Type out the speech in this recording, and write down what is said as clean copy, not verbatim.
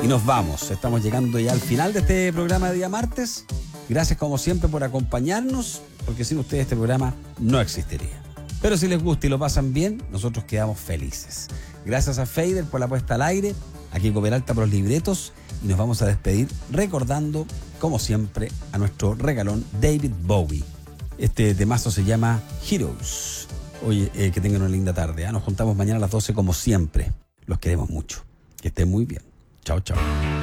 nos vamos. Estamos llegando ya al final de este programa de día martes. Gracias como siempre por acompañarnos, porque sin ustedes este programa no existiría. Pero si les gusta y lo pasan bien, nosotros quedamos felices. Gracias a Fader por la puesta al aire, a Kiko Peralta por los libretos, y nos vamos a despedir recordando, como siempre, a nuestro regalón David Bowie. Este temazo se llama Heroes. Oye, que tengan una linda tarde. Nos juntamos mañana a las 12 como siempre. Los queremos mucho. Que estén muy bien. Chao, chao.